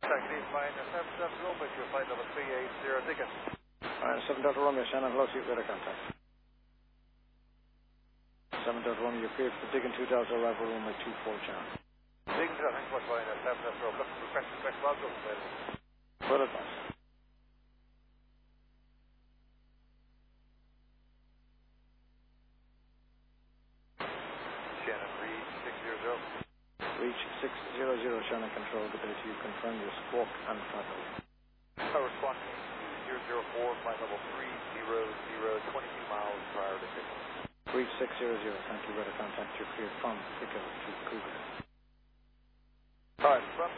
Contact is fine. 7 Romeo, your flight level 380 Dickens. 7 Delta Romeo, Shannon, hello, seat radar contact. 7 Delta Romeo, you cleared for Diggin 2 Delta, arrival runway 24, Shannon. Diggin 2 Delta, thanks for flying 7 Delta Romeo, looking for request log, go available. Well advice. Shannon, reach 600. Reach 600, Shannon Control, good day to you. Confirm your squawk and flight level. Response 004, flight level 300, 22 miles prior to signal. Reach 600, thank you. Radar contact, you're cleared from Pico to Cougar. Alright, from